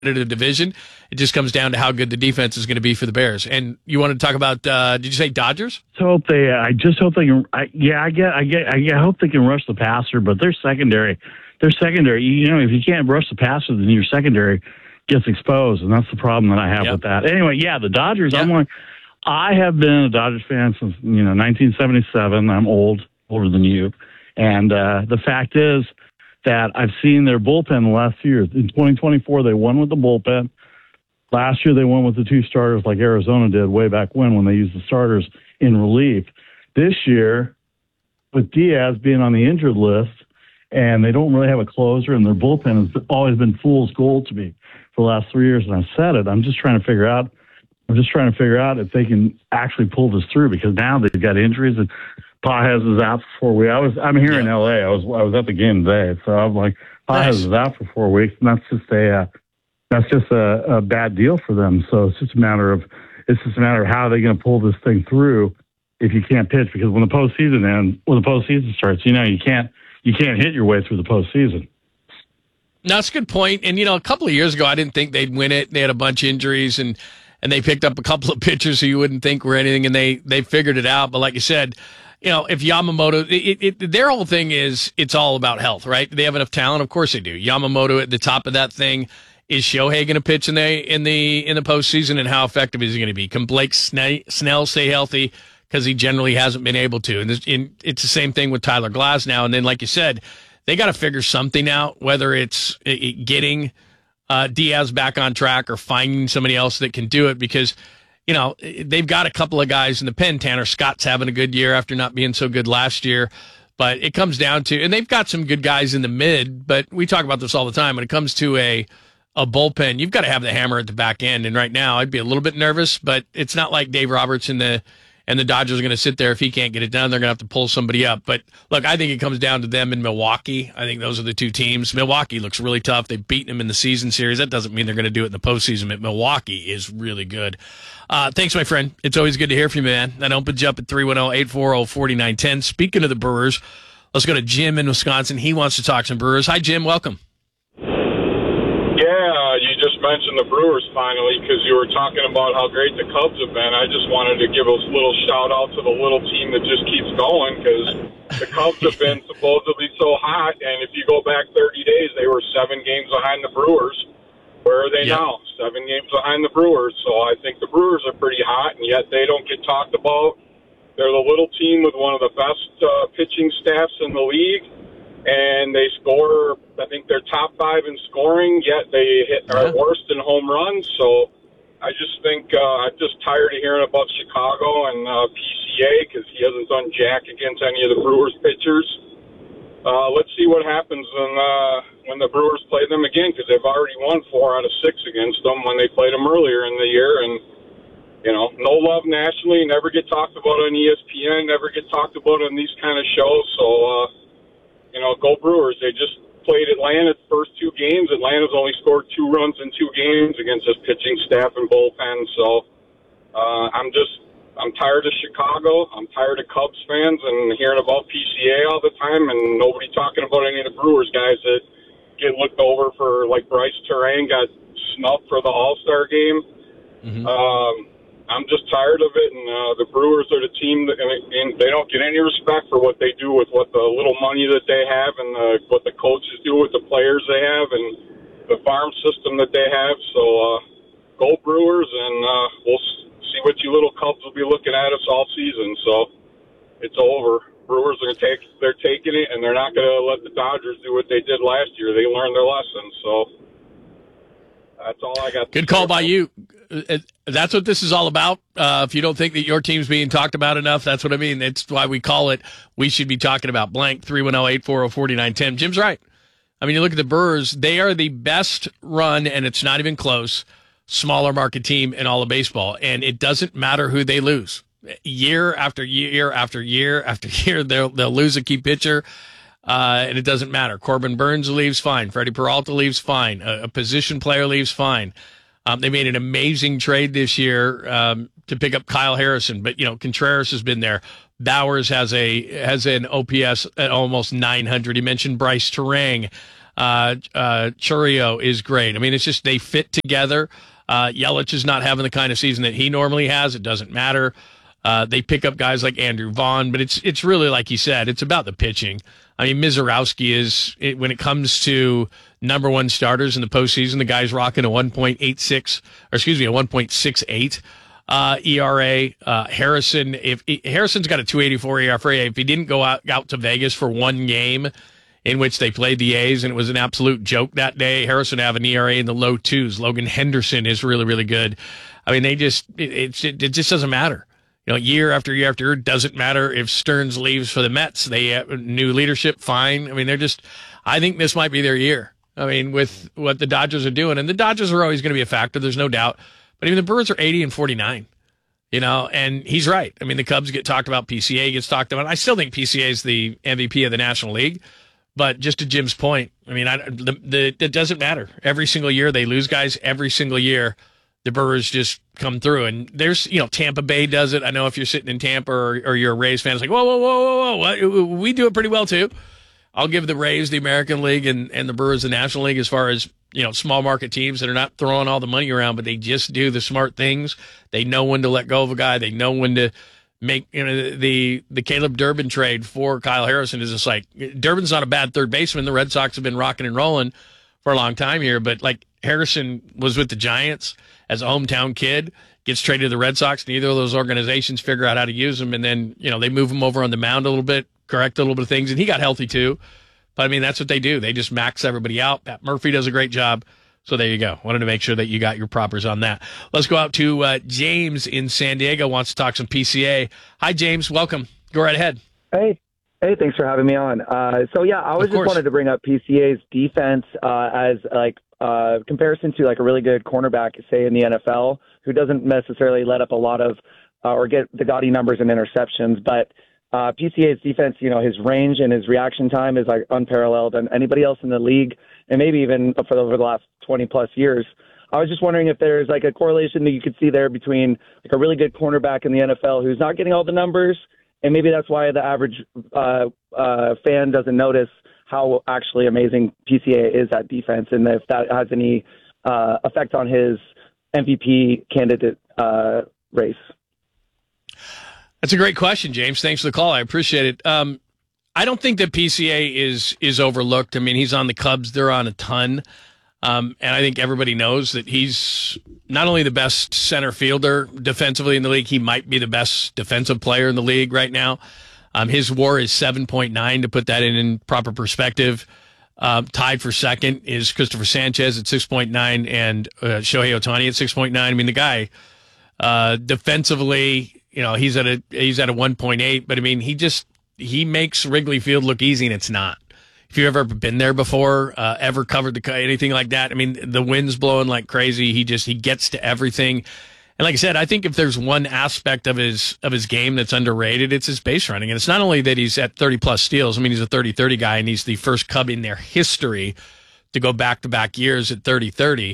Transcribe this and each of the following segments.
competitive division. It just comes down to how good the defense is going to be for the Bears. And you want to talk about? Did you say Dodgers? I just hope they can. I hope they can rush the passer, but their secondary. If you can't rush the passer, then your secondary gets exposed, and that's the problem that I have with that. Anyway, the Dodgers. Yep. I have been a Dodgers fan since 1977. I'm older than you, and the fact is that I've seen their bullpen the last few years. In 2024, they won with the bullpen. Last year, they won with the two starters like Arizona did way back when they used the starters in relief. This year, with Diaz being on the injured list, and they don't really have a closer, and their bullpen has always been fool's gold to me for the last 3 years, and I've said it. I'm just trying to figure out if they can actually pull this through, because now they've got injuries, and Pages is out for 4 weeks. I'm here in LA. I was at the game today, so I'm like, Pages is out for 4 weeks, and that's just a bad deal for them. So it's just a matter of how they're going to pull this thing through if you can't pitch, because when the postseason starts, you can't hit your way through the postseason. No, that's a good point. And a couple of years ago, I didn't think they'd win it. They had a bunch of injuries, and they picked up a couple of pitchers who you wouldn't think were anything, and they figured it out. But like you said, if Yamamoto, their whole thing is it's all about health, right? Do they have enough talent? Of course they do. Yamamoto at the top of that thing. Is Shohei going to pitch in the postseason, and how effective is he going to be? Can Blake Snell stay healthy? Because he generally hasn't been able to. And it's the same thing with Tyler Glasnow. And then, like you said, they got to figure something out, whether it's getting Diaz back on track or finding somebody else that can do it, because they've got a couple of guys in the pen. Tanner Scott's having a good year after not being so good last year. But it comes down to, and they've got some good guys in the mid, but we talk about this all the time. When it comes to a bullpen, you've got to have the hammer at the back end. And right now, I'd be a little bit nervous, but it's not like Dave Roberts and the Dodgers are going to sit there. If he can't get it done, they're going to have to pull somebody up. But look, I think it comes down to them in Milwaukee. I think those are the two teams. Milwaukee looks really tough. They've beaten them in the season series. That doesn't mean they're going to do it in the postseason, but Milwaukee is really good. Thanks, my friend. It's always good to hear from you, man. That opens you up at 310-840-4910. Speaking of the Brewers, let's go to Jim in Wisconsin. He wants to talk some Brewers. Hi, Jim. Welcome. You just mentioned the Brewers finally, because you were talking about how great the Cubs have been. I just wanted to give a little shout out to the little team that just keeps going, because the Cubs have been supposedly so hot, and if you go back 30 days, they were 7 games behind the Brewers. Where are they now? 7 games behind the Brewers. So I think the Brewers are pretty hot, and yet they don't get talked about. They're the little team with one of the best pitching staffs in the league. And they score, I think they're top 5 in scoring, yet they are worst in home runs. So I just think I'm just tired of hearing about Chicago and PCA, because he hasn't done jack against any of the Brewers pitchers. Let's see what happens when the Brewers play them again, because they've already won 4 out of 6 against them when they played them earlier in the year. And, no love nationally, never get talked about on ESPN, never get talked about on these kind of shows. So, go Brewers. They just played Atlanta the first 2 games. Atlanta's only scored 2 runs in 2 games against this pitching staff and bullpen. So I'm tired of Chicago. I'm tired of Cubs fans and hearing about PCA all the time, and nobody talking about any of the Brewers guys that get looked over for, like Bryce Terang got snubbed for the All-Star game. Mm-hmm. I'm just tired of it, and the Brewers are the team that, and they don't get any respect for what they do with what the little money that they have, and what the coaches do with the players they have, and the farm system that they have. So go Brewers, and we'll see what you little Cubs will be looking at us all season. So it's over. Brewers are they're taking it, and they're not going to let the Dodgers do what they did last year. They learned their lesson. So that's all I got. Good call by you. That's what this is all about. If you don't think that your team's being talked about enough, that's what I mean. That's why we call it We Should Be Talking About Blank. 310-840-4910. Jim's right. I mean, you look at the Brewers, they are the best run, and it's not even close, smaller market team in all of baseball. And it doesn't matter who they lose. Year after year after year after year, they'll lose a key pitcher. And it doesn't matter. Corbin Burns leaves, fine. Freddie Peralta leaves, fine. A position player leaves, fine. They made an amazing trade this year to pick up Kyle Harrison, but Contreras has been there. Bowers has an OPS at almost 900. He mentioned Bryce Terang. Churio is great. I mean, it's just they fit together. Yelich is not having the kind of season that he normally has. It doesn't matter. They pick up guys like Andrew Vaughn, but it's really, like you said, it's about the pitching. I mean, Mizorowski when it comes to number one starters in the postseason, the guy's rocking a 1.68 ERA. Harrison's got a 2.84 ERA. If he didn't go out to Vegas for one game in which they played the A's and it was an absolute joke that day, Harrison would have an ERA in the low twos. Logan Henderson is really, really good. I mean, it just doesn't matter. You know, year after year after year, doesn't matter if Stearns leaves for the Mets. They have new leadership, fine. I mean, I think this might be their year. I mean, with what the Dodgers are doing, and the Dodgers are always going to be a factor, there's no doubt. But even the Brewers are 80-49, you know, and he's right. I mean, the Cubs get talked about, PCA gets talked about. I still think PCA is the MVP of the National League. But just to Jim's point, I mean, it doesn't matter. Every single year they lose guys. Every single year the Brewers just come through. And there's, you know, Tampa Bay does it. I know if you're sitting in Tampa or you're a Rays fan, it's like, whoa. We do it pretty well too. I'll give the Rays the American League and the Brewers the National League as far as, you know, small market teams that are not throwing all the money around, but they just do the smart things. They know when to let go of a guy. They know when to make, you know, the Caleb Durbin trade for Kyle Harrison is just like, Durbin's not a bad third baseman. The Red Sox have been rocking and rolling for a long time here, but like Harrison was with the Giants as a hometown kid, gets traded to the Red Sox. Neither of those organizations figure out how to use him. And then, you know, they move him over on the mound a little bit, correct a little bit of things. And he got healthy too. But I mean, that's what they do. They just max everybody out. Pat Murphy does a great job. So there you go. Wanted to make sure that you got your propers on that. Let's go out to James in San Diego, wants to talk some PCA. Hi, James. Welcome. Go right ahead. Hey, thanks for having me on. I was just wanted to bring up PCA's defense as like comparison to like a really good cornerback, say in the NFL, who doesn't necessarily let up a lot of or get the gaudy numbers and interceptions, but PCA's defense, you know, his range and his reaction time is like unparalleled than anybody else in the league, and maybe even for over the last 20 plus years. I was just wondering if there's like a correlation that you could see there between like a really good cornerback in the NFL who's not getting all the numbers, and maybe that's why the average fan doesn't notice how actually amazing PCA is at defense, and if that has any effect on his MVP candidate race. That's a great question, James. Thanks for the call. I appreciate it. I don't think that PCA is overlooked. I mean, he's on the Cubs. They're on a ton. And I think everybody knows that he's not only the best center fielder defensively in the league, he might be the best defensive player in the league right now. His WAR is 7.9, to put that in proper perspective. Tied for second is Christopher Sanchez at 6.9 and Shohei Ohtani at 6.9. I mean, the guy defensively, you know, he's at a 1.8, but I mean, he makes Wrigley Field look easy, and it's not. If you've ever been there before, ever covered anything like that, I mean, the wind's blowing like crazy. He gets to everything. And like I said, I think if there's one aspect of his game that's underrated, it's his base running. And it's not only that he's at 30 plus steals. I mean, he's a 30-30 guy, and he's the first Cub in their history to go back-to-back years at 30-30.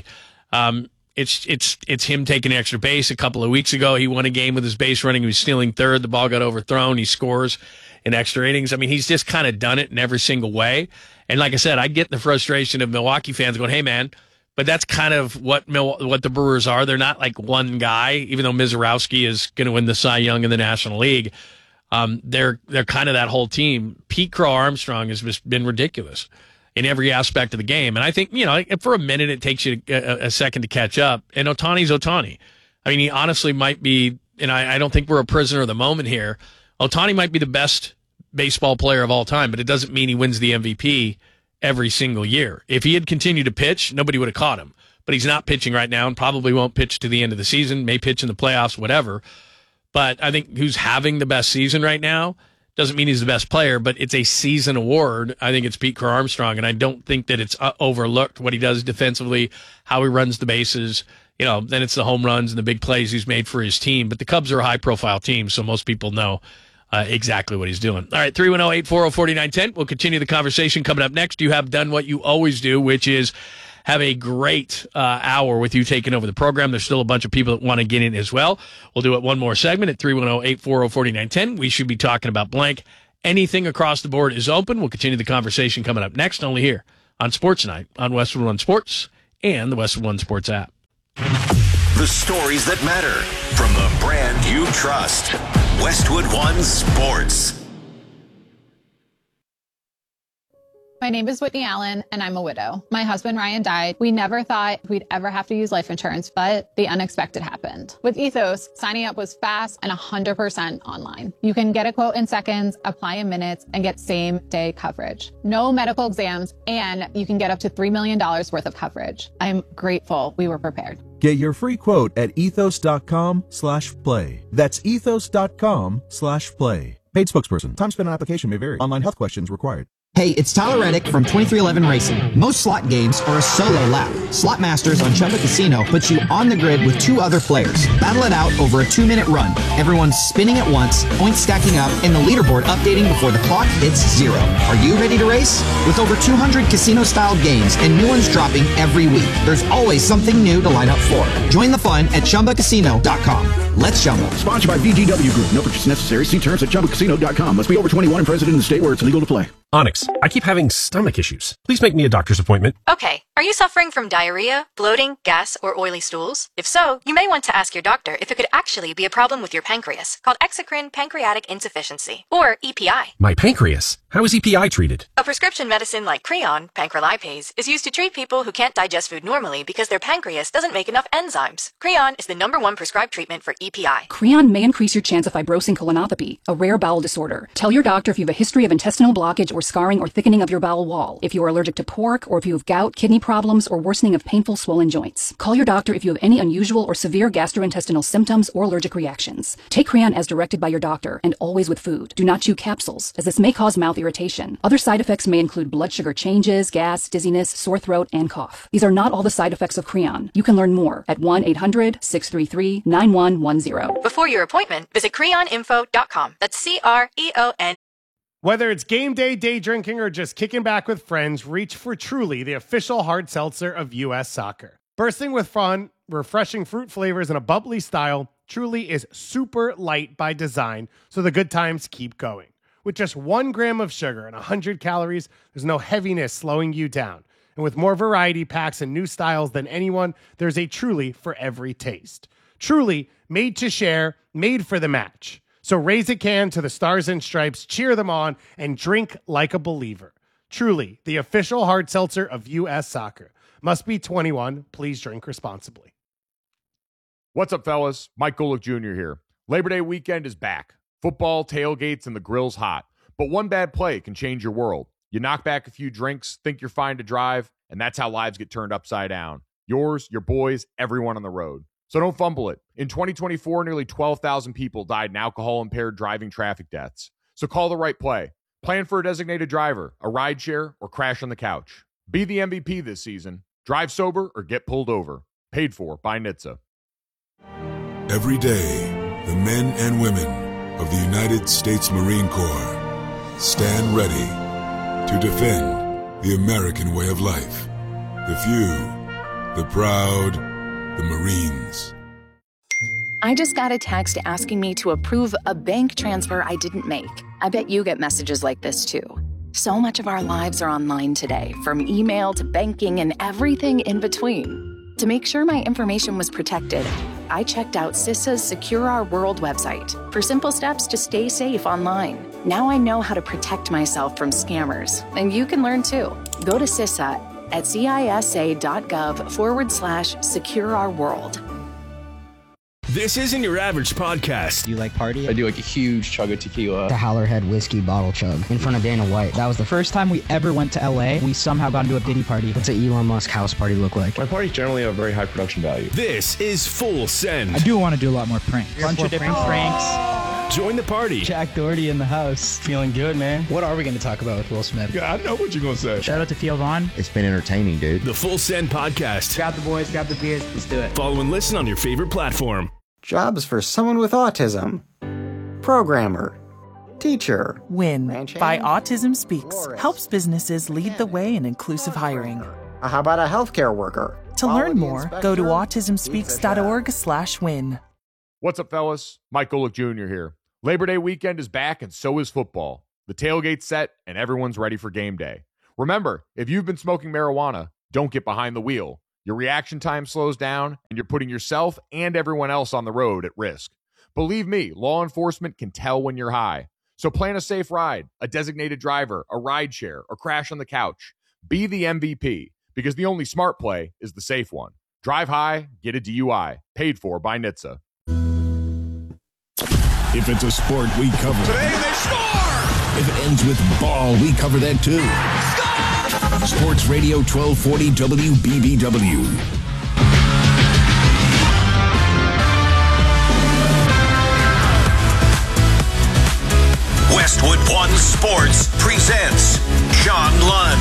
It's him taking an extra base. A couple of weeks ago, he won a game with his base running. He was stealing third. The ball got overthrown. He scores in extra innings. I mean, he's just kind of done it in every single way. And like I said, I get the frustration of Milwaukee fans going, hey, man, but that's kind of what the Brewers are. They're not like one guy, even though Mizorowski is going to win the Cy Young in the National League. They're kind of that whole team. Pete Crow Armstrong has just been ridiculous in every aspect of the game. And I think, you know, for a minute, it takes you a second to catch up. And Ohtani's Ohtani. I mean, he honestly might be, and I don't think we're a prisoner of the moment here. Ohtani might be the best baseball player of all time, but it doesn't mean he wins the MVP every single year. If he had continued to pitch, nobody would have caught him. But he's not pitching right now and probably won't pitch to the end of the season, may pitch in the playoffs, whatever. But I think who's having the best season right now doesn't mean he's the best player, but it's a season award. I think it's Pete Crow Armstrong, and I don't think that it's overlooked what he does defensively, how he runs the bases. You know, then it's the home runs and the big plays he's made for his team. But the Cubs are a high-profile team, so most people know exactly what he's doing. All right, 310-840-4910. We'll continue the conversation coming up next. You have done what you always do, which is have a great hour with you taking over the program. There's still a bunch of people that want to get in as well. We'll do it one more segment at 310-840-4910. We should be talking about blank. Anything across the board is open. We'll continue the conversation coming up next, only here on Sports Night on Westwood One Sports and the Westwood One Sports app. The stories that matter from the brand you trust. Westwood One Sports. My name is Whitney Allen, and I'm a widow. My husband, Ryan, died. We never thought we'd ever have to use life insurance, but the unexpected happened. With Ethos, signing up was fast and 100% online. You can get a quote in seconds, apply in minutes, and get same-day coverage. No medical exams, and you can get up to $3 million worth of coverage. I'm grateful we were prepared. Get your free quote at ethos.com/play. That's ethos.com/play. Paid spokesperson. Time spent on application may vary. Online health questions required. Hey, it's Tyler Reddick from 2311 Racing. Most slot games are a solo lap. Slot Masters on Chumba Casino puts you on the grid with 2 other players. Battle it out over a 2-minute run. Everyone's spinning at once, points stacking up, and the leaderboard updating before the clock hits 0. Are you ready to race? With over 200 casino-style games and new ones dropping every week, there's always something new to line up for. Join the fun at ChumbaCasino.com. Let's Chumba. Sponsored by VGW Group. No purchase necessary. See terms at ChumbaCasino.com. Must be over 21 and present in the state where it's legal to play. Onyx, I keep having stomach issues. Please make me a doctor's appointment. Okay. Are you suffering from diarrhea, bloating, gas, or oily stools? If so, you may want to ask your doctor if it could actually be a problem with your pancreas, called exocrine pancreatic insufficiency, or EPI. My pancreas? How is EPI treated? A prescription medicine like Creon, pancrelipase, is used to treat people who can't digest food normally because their pancreas doesn't make enough enzymes. Creon is the #1 prescribed treatment for EPI. Creon may increase your chance of fibrosing colonopathy, a rare bowel disorder. Tell your doctor if you have a history of intestinal blockage or scarring or thickening of your bowel wall, if you are allergic to pork, or if you have gout, kidney problems, or worsening of painful swollen joints. Call your doctor if you have any unusual or severe gastrointestinal symptoms or allergic reactions. Take Creon as directed by your doctor, and always with food. Do not chew capsules, as this may cause mouth irritation. Other side effects may include blood sugar changes, gas, dizziness, sore throat, and cough. These are not all the side effects of Creon. You can learn more at 1-800-633-9110. Before your appointment, visit creoninfo.com. That's CREON. Whether it's game day, day drinking, or just kicking back with friends, reach for Truly, the official hard seltzer of U.S. Soccer. Bursting with fun, refreshing fruit flavors, and a bubbly style, Truly is super light by design, so the good times keep going. With just 1 gram of sugar and 100 calories, there's no heaviness slowing you down. And with more variety packs and new styles than anyone, there's a Truly for every taste. Truly, made to share, made for the match. So raise a can to the Stars and Stripes, cheer them on, and drink like a believer. Truly, the official hard seltzer of U.S. Soccer. Must be 21. Please drink responsibly. What's up, fellas? Mike Golick Jr. here. Labor Day weekend is back. Football, tailgates, and the grill's hot. But one bad play can change your world. You knock back a few drinks, think you're fine to drive, and that's how lives get turned upside down. Yours, your boys, everyone on the road. So don't fumble it. In 2024, nearly 12,000 people died in alcohol-impaired driving traffic deaths. So call the right play. Plan for a designated driver, a rideshare, or crash on the couch. Be the MVP this season. Drive sober or get pulled over. Paid for by NHTSA. Every day, the men and women of the United States Marine Corps stand ready to defend the American way of life. The few, the proud, the Marines. I just got a text asking me to approve a bank transfer I didn't make. I bet you get messages like this too. So much of our lives are online today, from email to banking and everything in between. To make sure my information was protected, I checked out CISA's Secure Our World website for simple steps to stay safe online. Now I know how to protect myself from scammers, and you can learn too. Go to CISA at cisa.gov/Secure Our World. This isn't your average podcast. Do you like party? I do like a huge chug of tequila. The Howlerhead whiskey bottle chug in front of Dana White. That was the first time we ever went to LA. We somehow got into a Diddy party. What's an Elon Musk house party look like? My parties generally have very high production value. This is Full Send. I do want to do a lot more pranks. Bunch of different pranks. Join the party. Jack Doherty in the house. Feeling good, man. What are we going to talk about with Will Smith? Yeah, I know what you're going to say. Shout out to Theo Vaughn. It's been entertaining, dude. The Full Send podcast. Grab the boys, grab the beers. Let's do it. Follow and listen on your favorite platform. Jobs for someone with autism. Programmer. Teacher. WIN by Autism Speaks helps businesses lead the way in inclusive hiring. How about a healthcare worker? To learn more, go to autismspeaks.org/win. What's up, fellas? Mike Golick Jr. here. Labor Day weekend is back, and so is football. The tailgate's set, and everyone's ready for game day. Remember, if you've been smoking marijuana, don't get behind the wheel. Your reaction time slows down, and you're putting yourself and everyone else on the road at risk. Believe me, law enforcement can tell when you're high. So plan a safe ride, a designated driver, a ride share, or crash on the couch. Be the MVP, because the only smart play is the safe one. Drive high, get a DUI. Paid for by NHTSA. If it's a sport, we cover it. Today they score! If it ends with ball, we cover that too. Score! Sports Radio 1240 WBBW. Westwood One Sports presents John Lund.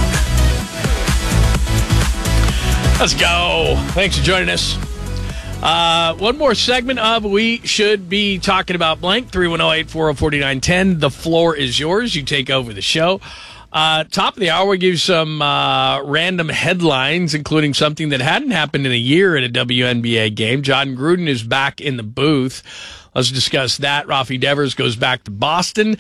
Let's go. Thanks for joining us. One more segment of We Should Be Talking About Blank. 310-840-4910. The floor is yours. You take over the show. Top of the hour, we give you some random headlines, including something that hadn't happened in a year at a WNBA game. John Gruden is back in the booth. Let's discuss that. Rafi Devers goes back to Boston.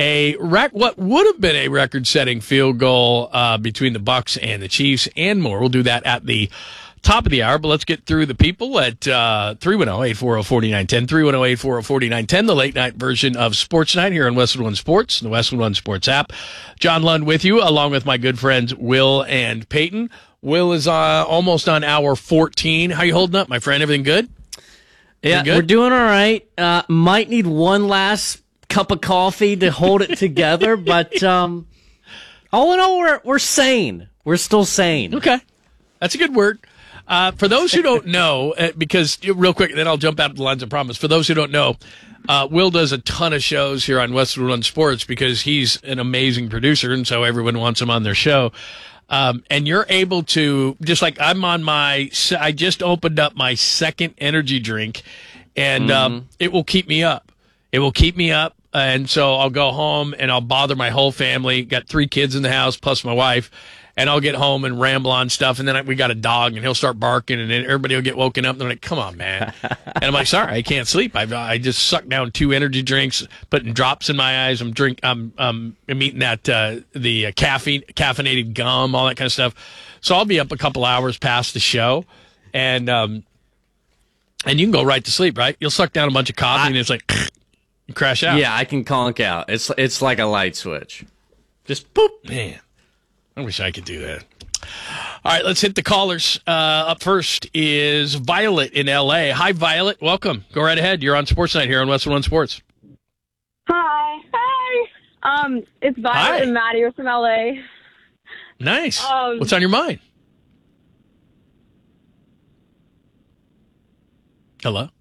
What would have been a record-setting field goal between the Bucks and the Chiefs, and more. We'll do that at the top of the hour, but let's get through the people at 310-840-4910, 310-840-4910, the late-night version of Sports Night here on Westwood One Sports, the Westwood One Sports app. John Lund with you, along with my good friends Will and Peyton. Will is almost on hour 14. How you holding up, my friend? Everything good? Yeah, we're doing all right. Might need one last cup of coffee to hold it together, but all in all, we're sane. We're still sane. Okay. That's a good word. For those who don't know, because real quick, then I'll jump out of the lines, I promise. For those who don't know, Will does a ton of shows here on Westwood One Sports because he's an amazing producer, and so everyone wants him on their show. And you're able to, just like I'm on I just opened up my second energy drink, and it will keep me up. It will keep me up. And so I'll go home and I'll bother my whole family. Got 3 kids in the house plus my wife. And I'll get home and ramble on stuff. And then we got a dog and he'll start barking and then everybody will get woken up. And they're like, come on, man. And I'm like, sorry, I can't sleep. I just sucked down 2 energy drinks, putting drops in my eyes. I'm eating that, the caffeinated gum, all that kind of stuff. So I'll be up a couple hours past the show. And you can go right to sleep, right? You'll suck down a bunch of coffee and it's like, you crash out. Yeah, I can conk out. It's like a light switch. Just boop. Man, I wish I could do that. All right, let's hit the callers. Up first is Violet in L.A. Hi, Violet. Welcome. Go right ahead. You're on Sports Night here on Westwood One Sports. Hi. It's Violet and Maddie. We're from L.A. Nice. What's on your mind? Hello?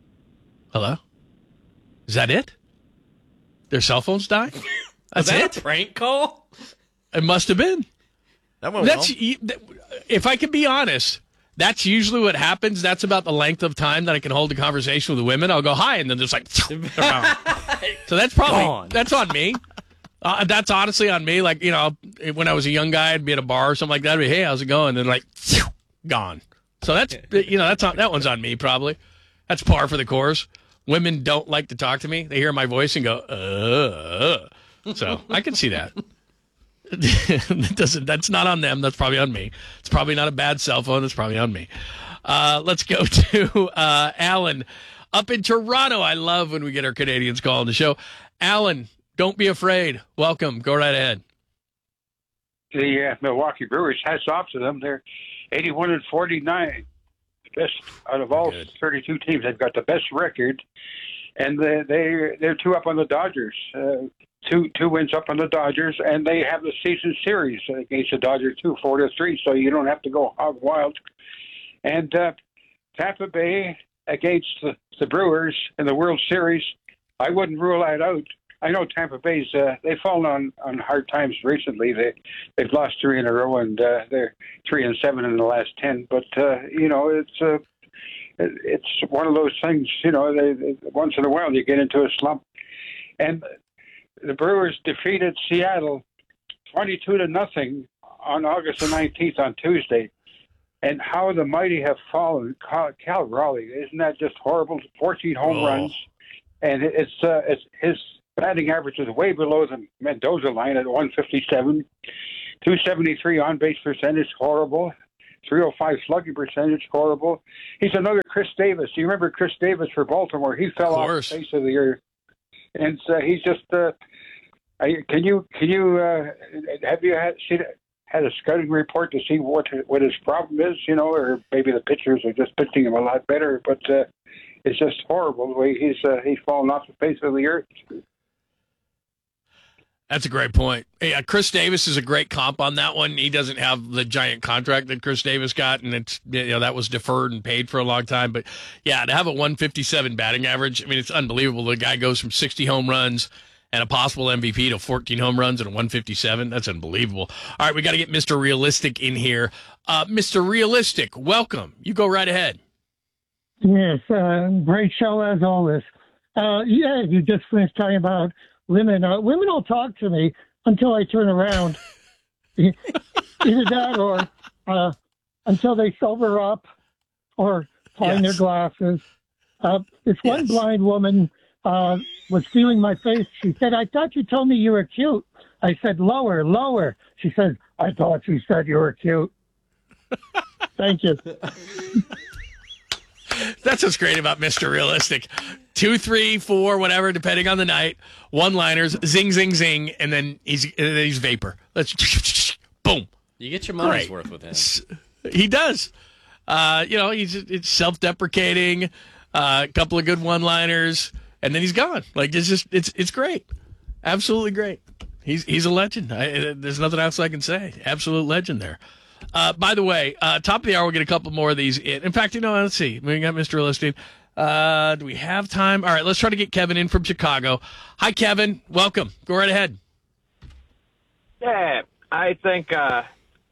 Is that it? Their cell phones died? That's it? A prank call? It must have been. That went well. If I can be honest, that's usually what happens. That's about the length of time that I can hold a conversation with the women. I'll go, hi, and then just like, so that's probably, that's on me. That's honestly on me. Like, when I was a young guy, I'd be at a bar or something like that. I'd be, hey, how's it going? And then like, gone. So that's, that one's on me probably. That's par for the course. Women don't like to talk to me. They hear my voice and go, So I can see that. That's not on them. That's probably on me. It's probably not a bad cell phone. It's probably on me. Let's go to Alan up in Toronto. I love when we get our Canadians calling the show. Alan, don't be afraid. Welcome. Go right ahead. The Milwaukee Brewers, hats off to them. They're 81-49. Best out of all 32 teams. They've got the best record, and they're 2 up on the Dodgers. Two wins up on the Dodgers, and they have the season series against the Dodgers too, 4-3. So you don't have to go hog wild. And Tampa Bay against the Brewers in the World Series, I wouldn't rule that out. I know Tampa Bay's they've fallen on hard times recently. They've lost 3 in a row, and they're 3-7 in the last 10. But it's one of those things. Once in a while you get into a slump. And the Brewers defeated Seattle 22-0 on August the 19th on Tuesday. And how the mighty have fallen. Cal Raleigh, isn't that just horrible? 14 home runs, and it's his batting average is way below the Mendoza line at 157. .273 on-base percentage, horrible. .305 slugging percentage, horrible. He's another Chris Davis. Do you remember Chris Davis for Baltimore? He fell off the face of the earth. And he's just have you had a scouting report to see what his problem is, or maybe the pitchers are just pitching him a lot better, but it's just horrible the way he's fallen off the face of the earth. That's a great point. Yeah, Chris Davis is a great comp on that one. He doesn't have the giant contract that Chris Davis got, and it's that was deferred and paid for a long time. But yeah, to have a 157 batting average, I mean, it's unbelievable. The guy goes from 60 home runs and a possible MVP to 14 home runs and a 157. That's unbelievable. All right, we got to get Mr. Realistic in here. Mr. Realistic, welcome. You go right ahead. Yes, great show as always. You just finished talking about women. Women will talk to me until I turn around. Either that or until they sober up or find their glasses. This one blind woman was feeling my face. She said, "I thought you told me you were cute." I said, "Lower, lower." She said, "I thought you said you were cute." Thank you. That's what's great about Mr. Realistic. 2, 3, 4, whatever, depending on the night. One-liners, zing, zing, zing, and then he's vapor. Let's boom. You get your money's worth with him. He does. It's self-deprecating, a couple of good one-liners, and then he's gone. Like it's great, absolutely great. He's a legend. There's nothing else I can say. Absolute legend there. By the way, top of the hour, we'll get a couple more of these in. In fact, let's see. We got Mr. Realistic. Do we have time? All right, let's try to get Kevin in from Chicago. Hi, Kevin. Welcome. Go right ahead. Yeah, I think I'm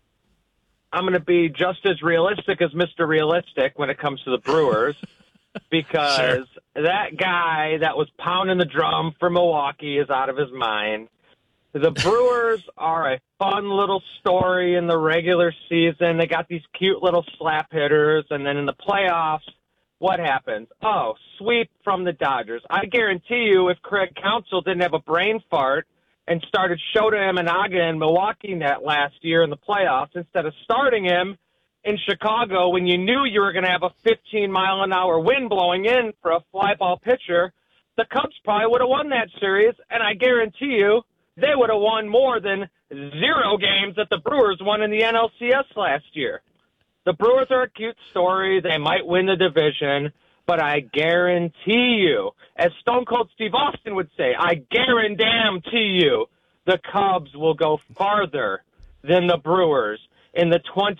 going to be just as realistic as Mr. Realistic when it comes to the Brewers because that guy that was pounding the drum for Milwaukee is out of his mind. The Brewers are a fun little story in the regular season. They got these cute little slap hitters, and then in the playoffs, what happens? Oh, sweep from the Dodgers. I guarantee you if Craig Counsell didn't have a brain fart and started Shota Imanaga in Milwaukee net last year in the playoffs instead of starting him in Chicago when you knew you were going to have a 15-mile-an-hour wind blowing in for a fly ball pitcher, the Cubs probably would have won that series, and I guarantee you they would have won more than 0 games that the Brewers won in the NLCS last year. The Brewers are a cute story. They might win the division, but I guarantee you, as Stone Cold Steve Austin would say, I guarantee you the Cubs will go farther than the Brewers in the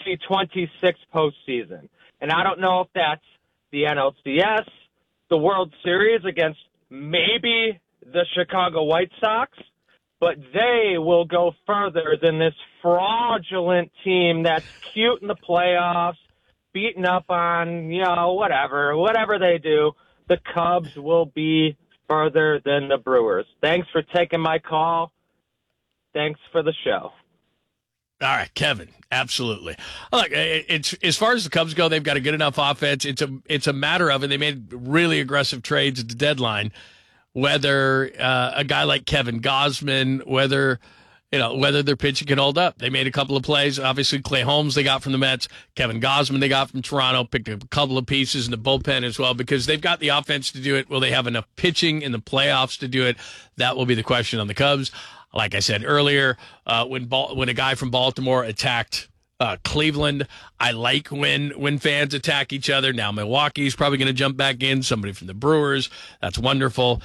2026 postseason. And I don't know if that's the NLCS, the World Series against maybe the Chicago White Sox, but they will go further than this fraudulent team that's cute in the playoffs, beaten up on, whatever they do. The Cubs will be further than the Brewers. Thanks for taking my call. Thanks for the show. All right, Kevin, absolutely. Look, it's as far as the Cubs go, they've got a good enough offense. It's a matter of, and they made really aggressive trades at the deadline. Whether a guy like Kevin Gausman, whether their pitching can hold up. They made a couple of plays. Obviously, Clay Holmes they got from the Mets. Kevin Gausman they got from Toronto. Picked a couple of pieces in the bullpen as well because they've got the offense to do it. Will they have enough pitching in the playoffs to do it? That will be the question on the Cubs. Like I said earlier, when a guy from Baltimore attacked Cleveland, I like when fans attack each other. Now Milwaukee's probably going to jump back in. Somebody from the Brewers. That's wonderful.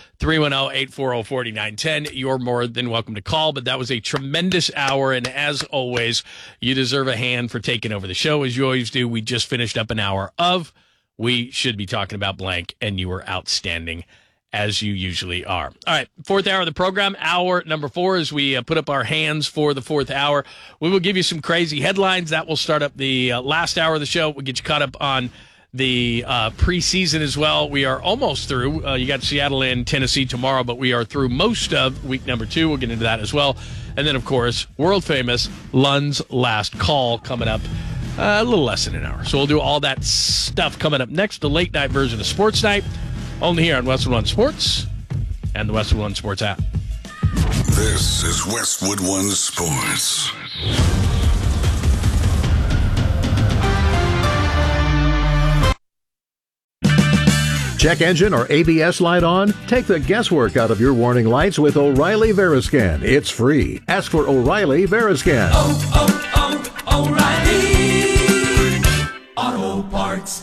310-840-4910. You're more than welcome to call, but that was a tremendous hour. And as always, you deserve a hand for taking over the show as you always do. We just finished up an hour of We Should Be Talking About Blank, and you were outstanding as you usually are. All right, fourth hour of the program, hour number 4, as we put up our hands for the fourth hour. We will give you some crazy headlines. That will start up the last hour of the show. We'll get you caught up on the preseason as well. We are almost through. You got Seattle and Tennessee tomorrow, but we are through most of week number 2. We'll get into that as well. And then, of course, world-famous Lund's Last Call coming up a little less than an hour. So we'll do all that stuff coming up next, the late-night version of Sports Night. Only here on Westwood One Sports and the Westwood One Sports app. This is Westwood One Sports. Check engine or ABS light on? Take the guesswork out of your warning lights with O'Reilly Veriscan. It's free. Ask for O'Reilly Veriscan. O'Reilly Auto Parts.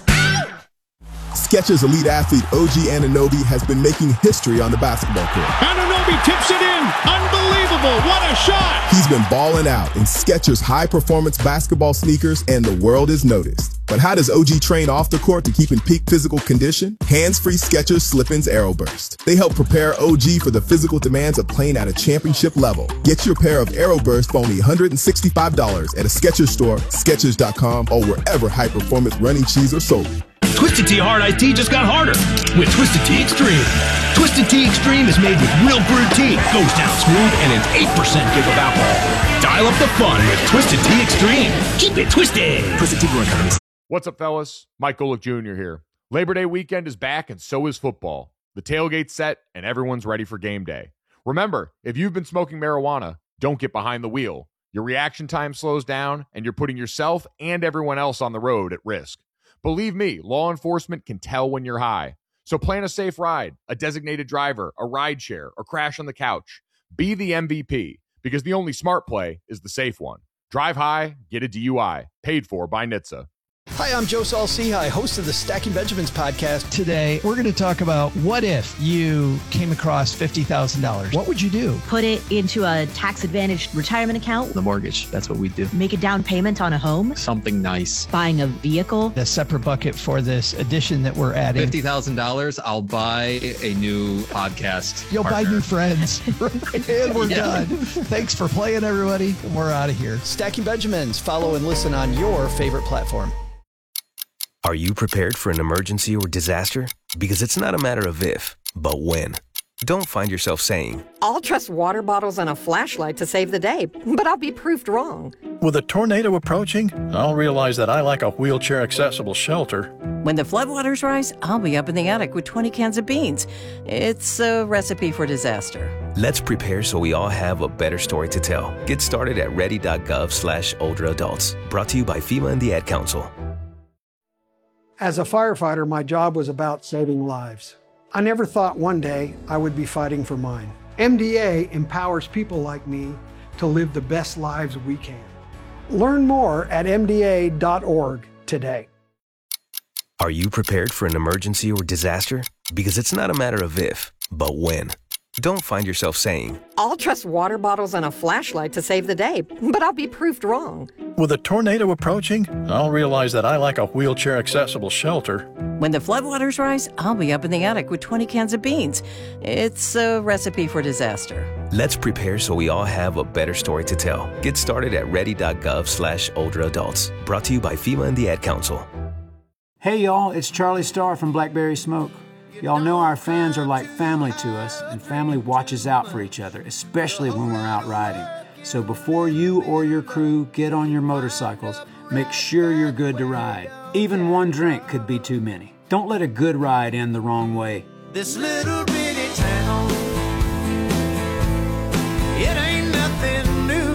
Skechers elite athlete OG Anunoby has been making history on the basketball court. Anunoby tips it in. Unbelievable. What a shot. He's been balling out in Skechers high-performance basketball sneakers, and the world has noticed. But how does OG train off the court to keep in peak physical condition? Hands-free Skechers Slip-ins Aeroburst. They help prepare OG for the physical demands of playing at a championship level. Get your pair of Aeroburst for only $165 at a Skechers store, Skechers.com, or wherever high-performance running shoes are sold. Twisted Tea Hard Iced Tea just got harder with Twisted Tea Extreme. Twisted Tea Extreme is made with real brewed tea, goes down smooth, and an 8% give of alcohol. Dial up the fun with Twisted Tea Extreme. Keep it twisted. Twisted Tea Brewing Company. What's up, fellas? Mike Golick Jr. here. Labor Day weekend is back, and so is football. The tailgate's set, and everyone's ready for game day. Remember, if you've been smoking marijuana, don't get behind the wheel. Your reaction time slows down, and you're putting yourself and everyone else on the road at risk. Believe me, law enforcement can tell when you're high. So plan a safe ride, a designated driver, a ride share, or crash on the couch. Be the MVP, because the only smart play is the safe one. Drive high, get a DUI. Paid for by NHTSA. Hi, I'm Joe Saul-Sehy, host of the Stacking Benjamins podcast. Today, we're going to talk about what if you came across $50,000? What would you do? Put it into a tax-advantaged retirement account. The mortgage. That's what we do. Make a down payment on a home. Something nice. Buying a vehicle. A separate bucket for this addition that we're adding. $50,000, I'll buy a new podcast You'll partner. buy new friends. And we're done. Thanks for playing, everybody. We're out of here. Stacking Benjamins. Follow and listen on your favorite platform. Are you prepared for an emergency or disaster? Because it's not a matter of if, but when. Don't find yourself saying, I'll trust water bottles and a flashlight to save the day, but I'll be proved wrong. With a tornado approaching, I'll realize that I like a wheelchair-accessible shelter. When the floodwaters rise, I'll be up in the attic with 20 cans of beans. It's a recipe for disaster. let's prepare so we all have a better story to tell. Get started at ready.gov/older adults. Brought to you by FEMA and the Ad Council. As a firefighter, my job was about saving lives. I never thought one day I would be fighting for mine. MDA empowers people like me to live the best lives we can. Learn more at MDA.org today. Are you prepared for an emergency or disaster? Because it's not a matter of if, but when. Don't find yourself saying, I'll trust water bottles and a flashlight to save the day, but I'll be proved wrong. With a tornado approaching, I'll realize that I like a wheelchair-accessible shelter. When the floodwaters rise, I'll be up in the attic with 20 cans of beans. It's a recipe for disaster. let's prepare so we all have a better story to tell. Get started at ready.gov/older adults. Brought to you by FEMA and the Ad Council. Hey y'all, it's Charlie Starr from Blackberry Smoke. Y'all know our fans are like family to us, and family watches out for each other, especially when we're out riding. So before you or your crew get on your motorcycles, make sure you're good to ride. Even one drink could be too many. Don't let a good ride end the wrong way. This little bitty town, it ain't nothing new.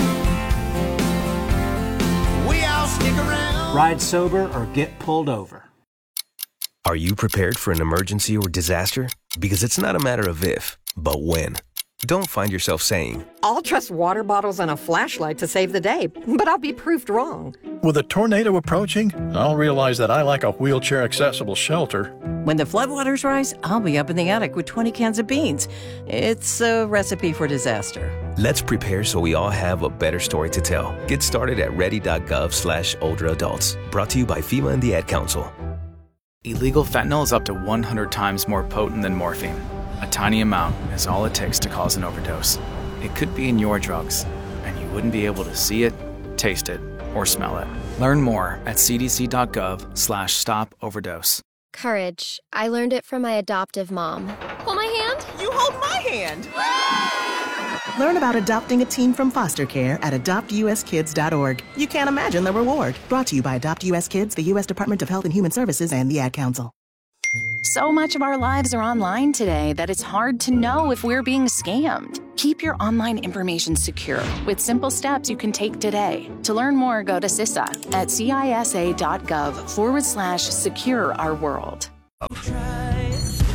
We all stick around. Ride sober or get pulled over. Are you prepared for an emergency or disaster? Because it's not a matter of if, but when. Don't find yourself saying, I'll trust water bottles and a flashlight to save the day, but I'll be proved wrong. With a tornado approaching, I'll realize that I like a wheelchair-accessible shelter. When the floodwaters rise, I'll be up in the attic with 20 cans of beans. It's a recipe for disaster. let's prepare so we all have a better story to tell. Get started at ready.gov/older adults. Brought to you by FEMA and the Ad Council. Illegal fentanyl is up to 100 times more potent than morphine. A tiny amount is all it takes to cause an overdose. It could be in your drugs, and you wouldn't be able to see it, taste it, or smell it. Learn more at cdc.gov/stop-overdose. Courage. I learned it from my adoptive mom. Hold my hand. You hold my hand. Learn about adopting a teen from foster care at adoptuskids.org. You can't imagine the reward. Brought to you by Adopt US Kids, the U.S. Department of Health and Human Services, and the Ad Council. So much of our lives are online today that it's hard to know if we're being scammed. Keep your online information secure with simple steps you can take today. To learn more, go to CISA at CISA.gov/secure our world.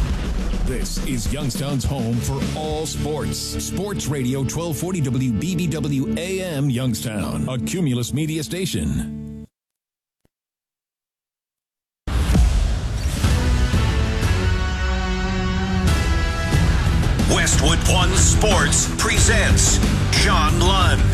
This is Youngstown's home for all sports. Sports Radio 1240 WBBW AM Youngstown, a Cumulus media station. Westwood One Sports presents John Lund.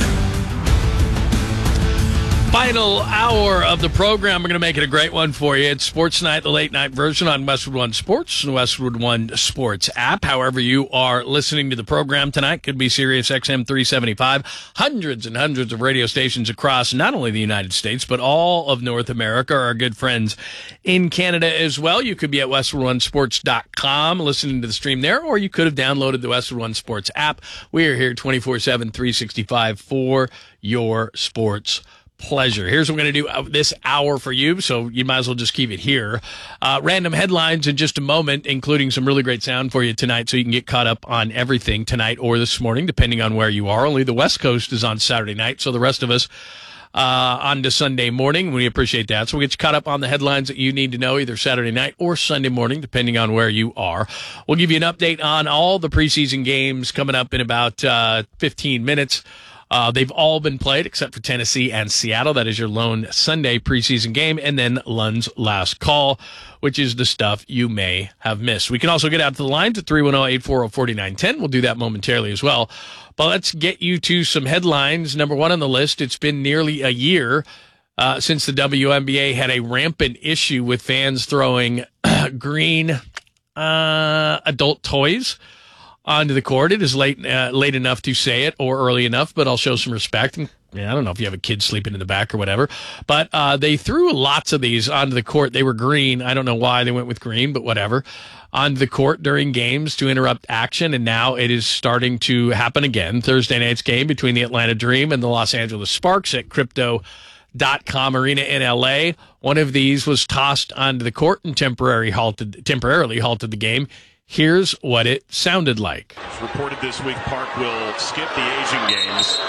Final hour of the program. We're going to make it a great one for you. It's Sports Night, the late night version on Westwood One Sports and Westwood One Sports app. However you are listening to the program tonight, could be Sirius XM 375, hundreds and hundreds of radio stations across not only the United States, but all of North America. Our good friends in Canada as well. You could be at westwoodonesports.com listening to the stream there, or you could have downloaded the Westwood One Sports app. We are here 24/7, 365 for your sports pleasure. Here's what we're going to do this hour for you, so you might as well just keep it here. Random headlines in just a moment, including some really great sound for you tonight, so you can get caught up on everything tonight or this morning, depending on where you are. Only the West Coast is on Saturday night, so the rest of us on to Sunday morning. We appreciate that. So we'll get you caught up on the headlines that you need to know either Saturday night or Sunday morning, depending on where you are. We'll give you an update on all the preseason games coming up in about 15 minutes. They've all been played except for Tennessee and Seattle. That is your lone Sunday preseason game. And then Lund's last call, which is the stuff you may have missed. We can also get out to the lines at 310-840-4910. We'll do that momentarily as well. But let's get you to some headlines. Number one on the list, it's been nearly a year since the WNBA had a rampant issue with fans throwing green adult toys onto the court. It is late enough to say it or early enough, but I'll show some respect. And I don't know if you have a kid sleeping in the back or whatever, but they threw lots of these onto the court. They were green. I don't know why they went with green, but whatever. Onto the court during games to interrupt action, and now it is starting to happen again. Thursday night's game between the Atlanta Dream and the Los Angeles Sparks at Crypto.com Arena in LA. One of these was tossed onto the court and temporarily halted the game. Here's what it sounded like. It's reported this week Park will skip the Asian Games.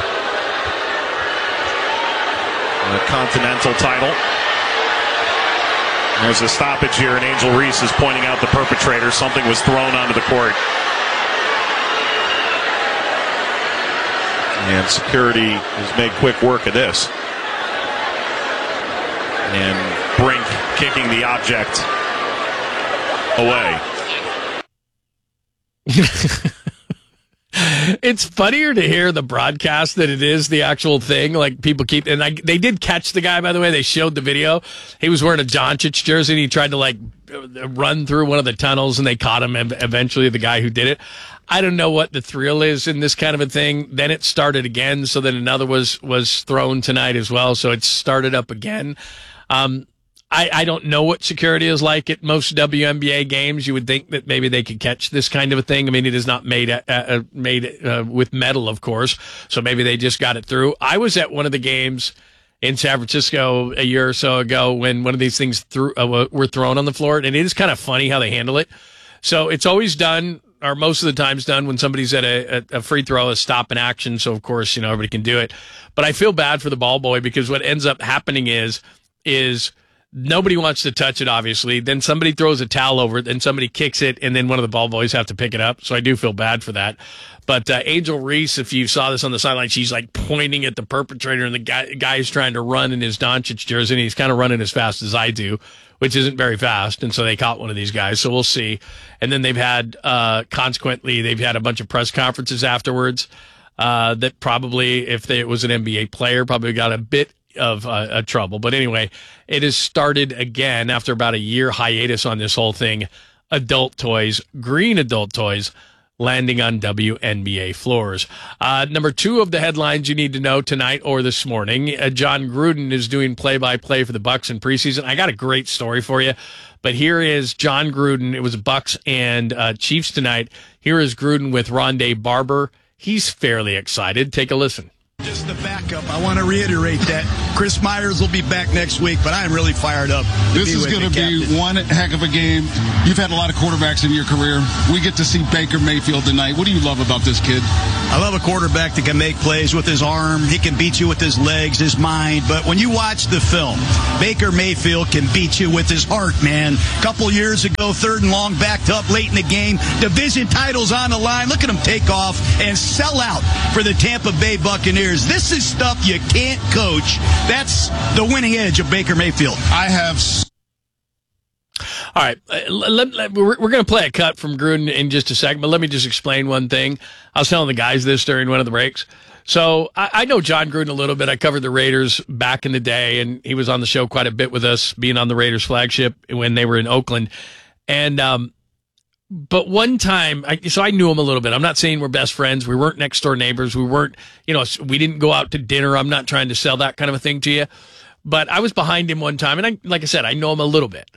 The Continental title. There's a stoppage here, and Angel Reese is pointing out the perpetrator. Something was thrown onto the court. And security has made quick work of this. And Brink kicking the object away. It's funnier to hear the broadcast than it is the actual thing. Like, people keep, and they did catch the guy, by the way. They showed the video. He was wearing a Doncic jersey, and he tried to run through one of the tunnels, and they caught him eventually, the guy who did it. I don't know what the thrill is in this kind of a thing. Then it started again, so then another was thrown tonight as well, so it started up again. I don't know what security is like at most WNBA games. You would think that maybe they could catch this kind of a thing. I mean, it is not made with metal, of course, so maybe they just got it through. I was at one of the games in San Francisco a year or so ago when one of these things were thrown on the floor, and it is kind of funny how they handle it. So it's always done, or most of the time's done, when somebody's at a free throw, a stop in action. So, of course, everybody can do it. But I feel bad for the ball boy, because what ends up happening is nobody wants to touch it, obviously. Then somebody throws a towel over it, then somebody kicks it, and then one of the ball boys have to pick it up. So I do feel bad for that. But Angel Reese, if you saw this on the sideline, she's like pointing at the perpetrator, and the guy's trying to run in his Doncic jersey, and he's kind of running as fast as I do, which isn't very fast. And so they caught one of these guys. So we'll see. And then they've had, consequently, they've had a bunch of press conferences afterwards that probably, if it was an NBA player, probably got a bit of trouble. But anyway, it has started again after about a year hiatus on this whole thing. Adult toys, green adult toys, landing on WNBA floors. Number two of the headlines you need to know tonight or this morning, John Gruden is doing play-by-play for the Bucks in preseason. I got a great story for you, but here is John Gruden. It was Bucks and Chiefs tonight. Here is Gruden with Rondé Barber. He's fairly excited. Take a listen. Just the backup. I want to reiterate that Chris Myers will be back next week, but I'm really fired up. This is going to be one heck of a game. You've had a lot of quarterbacks in your career. We get to see Baker Mayfield tonight. What do you love about this kid? I love a quarterback that can make plays with his arm. He can beat you with his legs, his mind. But when you watch the film, Baker Mayfield can beat you with his heart, man. A couple years ago, 3rd and long, backed up late in the game. Division titles on the line. Look at him take off and sell out for the Tampa Bay Buccaneers. This is stuff you can't coach. That's the winning edge of Baker Mayfield. All right, we're going to play a cut from Gruden in just a second, but let me just explain one thing. I was telling the guys this during one of the breaks. So I know John Gruden a little bit. I covered the Raiders back in the day, and he was on the show quite a bit with us, being on the Raiders flagship when they were in Oakland. And but one time, so I knew him a little bit. I'm not saying we're best friends. We weren't next door neighbors. We weren't, we didn't go out to dinner. I'm not trying to sell that kind of a thing to you. But I was behind him one time, and like I said, I know him a little bit.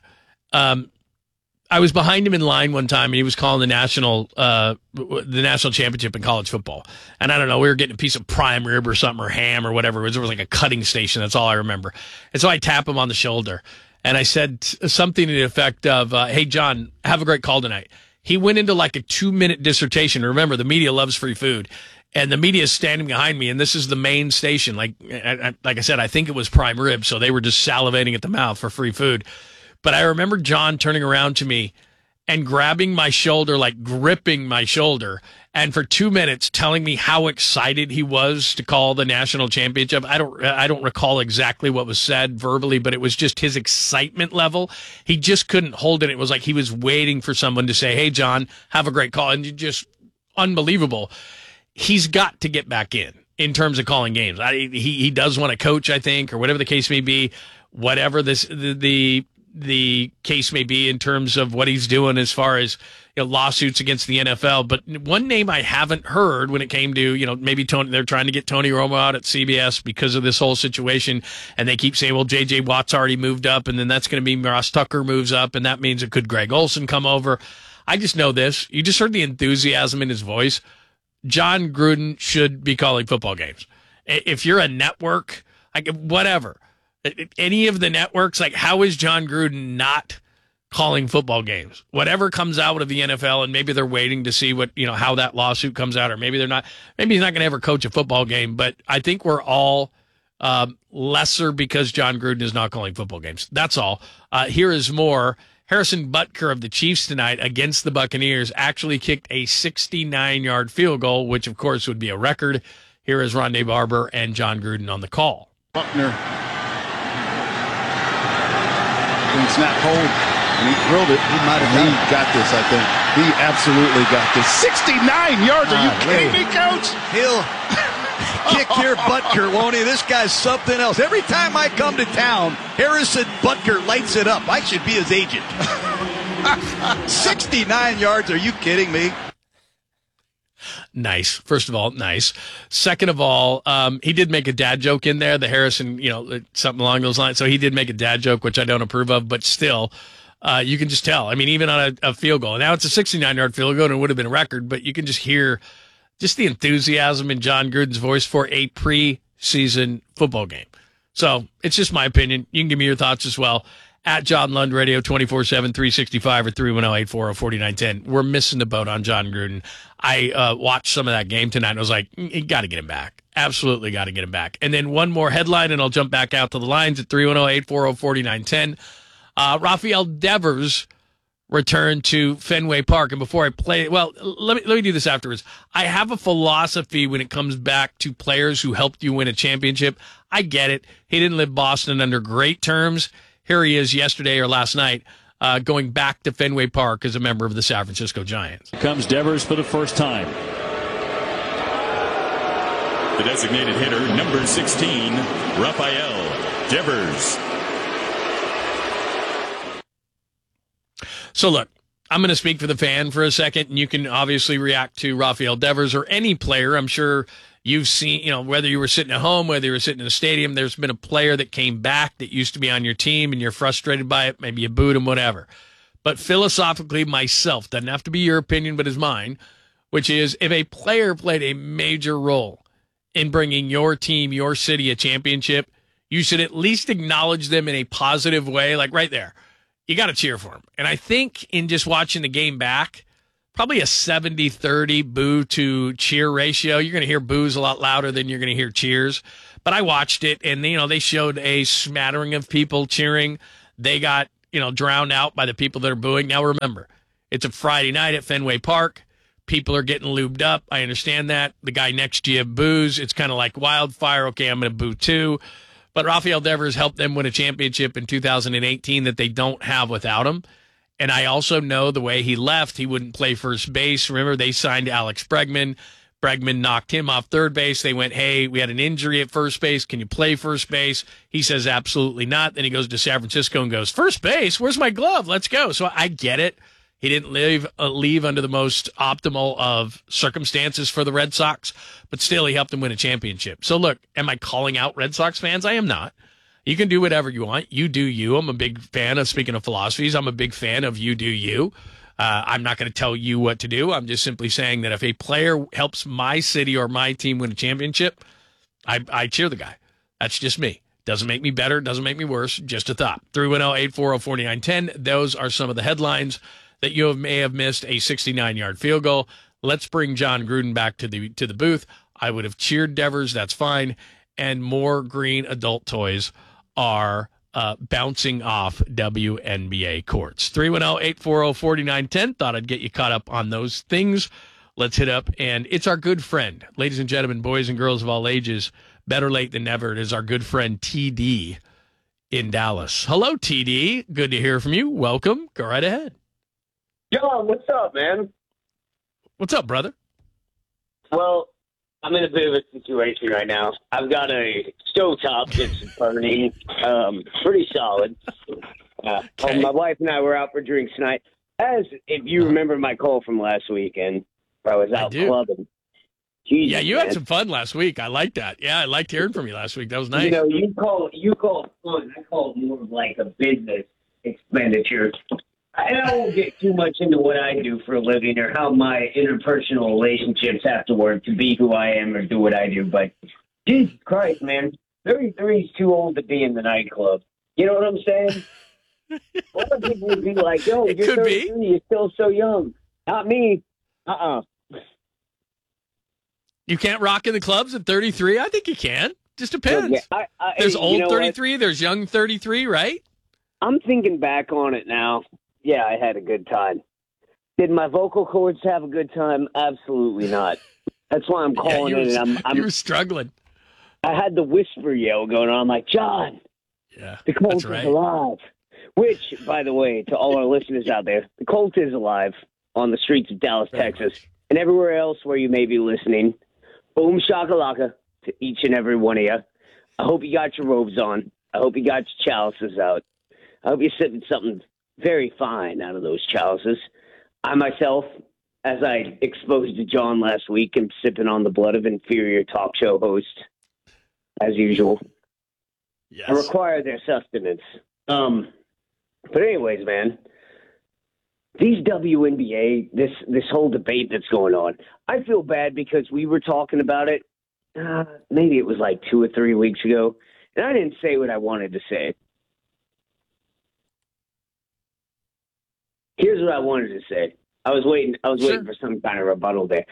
I was behind him in line one time, and he was calling the national championship in college football. And I don't know, we were getting a piece of prime rib or something, or ham or whatever. It was like a cutting station. That's all I remember. And so I tap him on the shoulder, and I said something to the effect of, hey, John, have a great call tonight. He went into like a 2-minute dissertation. Remember, the media loves free food. And the media is standing behind me, and this is the main station. Like I said, I think it was prime rib, so they were just salivating at the mouth for free food. But I remember John turning around to me and grabbing my shoulder, like gripping my shoulder, and for 2 minutes telling me how excited he was to call the national championship. I don't recall exactly what was said verbally, but it was just his excitement level. He just couldn't hold it. It was like he was waiting for someone to say, hey, John, have a great call. And just unbelievable. He's got to get back in terms of calling games. He does want to coach, I think, or whatever the case may be, whatever the case may be in terms of what he's doing as far as lawsuits against the NFL. But one name I haven't heard when it came to, maybe they're trying to get Tony Romo out at CBS because of this whole situation. And they keep saying, well, J.J. Watt's already moved up, and then that's going to be Ross Tucker moves up, and that means it could Greg Olsen come over. I just know this. You just heard the enthusiasm in his voice. John Gruden should be calling football games. If you're a network, whatever, any of the networks, how is John Gruden not calling football games? Whatever comes out of the NFL, and maybe they're waiting to see what, how that lawsuit comes out, or maybe they're not. Maybe he's not going to ever coach a football game, but I think we're all lesser because John Gruden is not calling football games. That's all. Here is more. Harrison Butker of the Chiefs tonight against the Buccaneers actually kicked a 69-yard field goal, which, of course, would be a record. Here is Rondé Barber and John Gruden on the call. Buckner. Didn't snap hold, and he drilled it. He might have got this, I think. He absolutely got this. 69 yards. Are you kidding me, Coach? He'll kick your Butker, won't he? This guy's something else. Every time I come to town, Harrison Butker lights it up. I should be his agent. 69 yards. Are you kidding me? Nice. First of all, nice. Second of all, he did make a dad joke in there, the Harrison, something along those lines. So he did make a dad joke, which I don't approve of, but still, you can just tell. I mean, even on a field goal. Now it's a 69-yard field goal, and it would have been a record, but you can just hear just the enthusiasm in John Gruden's voice for a preseason football game. So it's just my opinion. You can give me your thoughts as well. At John Lund Radio 24/7, 365 or 310-840-4910. We're missing the boat on John Gruden. I watched some of that game tonight, and I was like, you got to get him back. Absolutely got to get him back. And then one more headline, and I'll jump back out to the lines at 310-840-4910. Rafael Devers returned to Fenway Park. And before I play, let me do this afterwards. I have a philosophy when it comes back to players who helped you win a championship. I get it. He didn't live Boston under great terms. Here he is yesterday or last night, going back to Fenway Park as a member of the San Francisco Giants. Here comes Devers for the first time. The designated hitter, number 16, Rafael Devers. So look, I'm going to speak for the fan for a second, and you can obviously react to Rafael Devers or any player. I'm sure you've seen, whether you were sitting at home, whether you were sitting in a stadium, there's been a player that came back that used to be on your team and you're frustrated by it. Maybe you booed him, whatever. But philosophically, myself, doesn't have to be your opinion, but is mine, which is if a player played a major role in bringing your team, your city a championship, you should at least acknowledge them in a positive way, like right there. You got to cheer for them. And I think in just watching the game back, probably a 70-30 boo to cheer ratio. You're going to hear boos a lot louder than you're going to hear cheers. But I watched it, and they showed a smattering of people cheering. They got drowned out by the people that are booing. Now remember, it's a Friday night at Fenway Park. People are getting lubed up. I understand that. The guy next to you boos. It's kind of like wildfire. Okay, I'm going to boo too. But Rafael Devers helped them win a championship in 2018 that they don't have without him. And I also know the way he left, he wouldn't play first base. Remember, they signed Alex Bregman. Bregman knocked him off third base. They went, hey, we had an injury at first base. Can you play first base? He says, absolutely not. Then he goes to San Francisco and goes, first base? Where's my glove? Let's go. So I get it. He didn't leave under the most optimal of circumstances for the Red Sox, but still he helped them win a championship. So look, am I calling out Red Sox fans? I am not. You can do whatever you want. You do you. I'm a big fan of, speaking of philosophies, I'm a big fan of you do you. I'm not going to tell you what to do. I'm just simply saying that if a player helps my city or my team win a championship, I cheer the guy. That's just me. Doesn't make me better. Doesn't make me worse. Just a thought. 310-840-4910. Those are some of the headlines that you may have missed. A 69-yard field goal. Let's bring John Gruden back to the booth. I would have cheered Devers. That's fine. And more green adult toys are bouncing off WNBA courts. 310-840-4910. Thought I'd get you caught up on those things. Let's hit up. And it's our good friend, ladies and gentlemen, boys and girls of all ages, better late than never. It is our good friend TD in Dallas. Hello, TD. Good to hear from you. Welcome. Go right ahead. John, what's up, man? What's up, brother? Well, I'm in a bit of a situation right now. I've got a stovetop that's burning, pretty solid. Okay. My wife and I were out for drinks tonight. As if you remember my call from last weekend, where I was out clubbing. Jesus, yeah, you had some fun last week. I like that. Yeah, I liked hearing from you last week. That was nice. You call fun. I call it more of like a business expenditure. I won't get too much into what I do for a living or how my interpersonal relationships have to work to be who I am or do what I do. But Jesus Christ, man, 33 is too old to be in the nightclub. You know what I'm saying? A lot of people would be like, yo, you're 33, you're still so young. Not me. You can't rock in the clubs at 33? I think you can. Just depends. Yeah, there's old 33, there's young 33, right? I'm thinking back on it now. Yeah, I had a good time. Did my vocal cords have a good time? Absolutely not. That's why I'm calling it. You were struggling. I had the whisper yell going on. I'm like, John, the Colt is alive. Which, by the way, to all our listeners out there, the Colt is alive on the streets of Dallas, Texas, and everywhere else where you may be listening. Boom shakalaka to each and every one of you. I hope you got your robes on. I hope you got your chalices out. I hope you're sipping something very fine out of those chalices. I myself, as I exposed to John last week, am sipping on the blood of inferior talk show hosts, as usual. Yes. I require their sustenance. But anyways, man, these WNBA, this whole debate that's going on, I feel bad because we were talking about it, maybe it was like 2 or 3 weeks ago, and I didn't say what I wanted to say. Here's what I wanted to say. I was waiting for some kind of rebuttal there.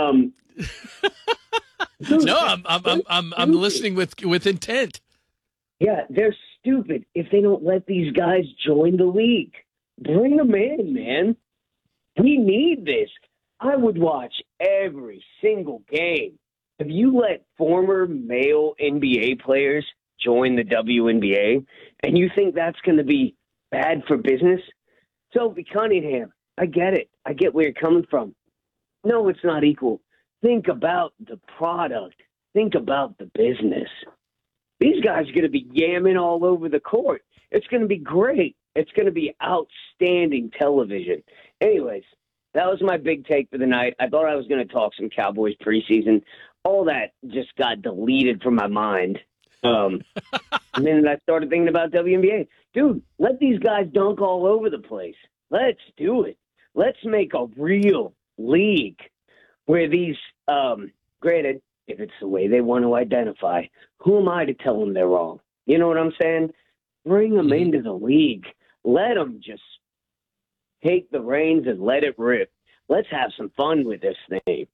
No, I'm listening with intent. Yeah, they're stupid if they don't let these guys join the league. Bring them in, man. We need this. I would watch every single game. If you let former male NBA players join the WNBA and you think that's going to be bad for business, Sophie Cunningham, I get it. I get where you're coming from. No, it's not equal. Think about the product. Think about the business. These guys are going to be yamming all over the court. It's going to be great. It's going to be outstanding television. Anyways, that was my big take for the night. I thought I was going to talk some Cowboys preseason. All that just got deleted from my mind. And then I started thinking about WNBA. Dude, let these guys dunk all over the place. Let's do it. Let's make a real league where these, granted, if it's the way they want to identify, who am I to tell them they're wrong? You know what I'm saying? Bring them into the league. Let them just take the reins and let it rip. Let's have some fun with this thing.